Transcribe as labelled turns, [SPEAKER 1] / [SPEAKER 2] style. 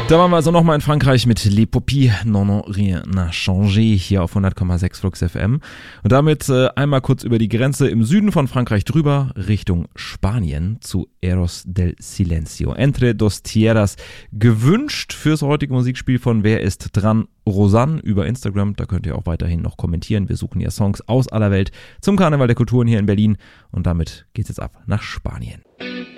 [SPEAKER 1] Da waren wir also nochmal in Frankreich mit Les Popis, Non rien n'a changé, hier auf 100,6 Flux FM. Und damit einmal kurz über die Grenze im Süden von Frankreich drüber, Richtung Spanien zu Eros del Silencio. Entre dos tierras, gewünscht fürs heutige Musikspiel von Wer ist dran? Rosanne über Instagram, da könnt ihr auch weiterhin noch kommentieren. Wir suchen ja Songs aus aller Welt zum Karneval der Kulturen hier in Berlin. Und damit geht's jetzt ab nach Spanien.